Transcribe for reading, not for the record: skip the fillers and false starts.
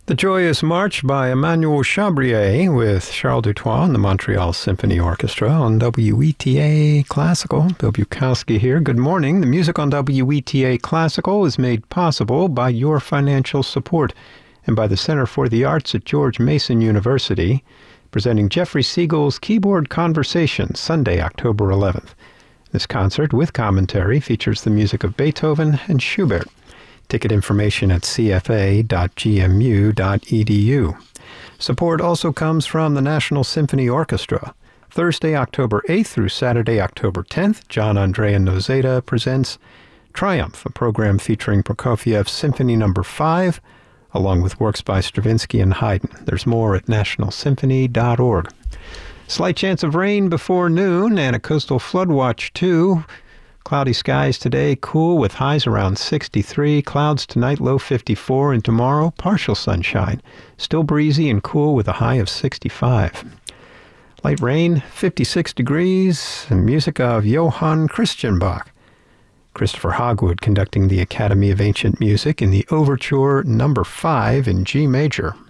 The Joyous March by Emmanuel Chabrier with Charles Dutoit and the Montreal Symphony Orchestra on WETA Classical. Bill Bukowski here. Good morning. The music on WETA Classical is made possible by your financial support and by the Center for the Arts at George Mason University, presenting Jeffrey Siegel's Keyboard Conversation, Sunday, October 11th. This concert, with commentary, features the music of Beethoven and Schubert. Ticket information at cfa.gmu.edu. Support also comes from the National Symphony Orchestra. Thursday, October 8th through Saturday, October 10th, John Andrea Nozeda presents Triumph, a program featuring Prokofiev's Symphony No. 5, along with works by Stravinsky and Haydn. There's more at nationalsymphony.org. Slight chance of rain before noon and a coastal flood watch, too. Cloudy skies today, cool with highs around 63. Clouds tonight, low 54. And tomorrow, partial sunshine. Still breezy and cool with a high of 65. Light rain, 56 degrees. And music of Johann Christian Bach. Christopher Hogwood conducting the Academy of Ancient Music in the Overture No. 5 in G major.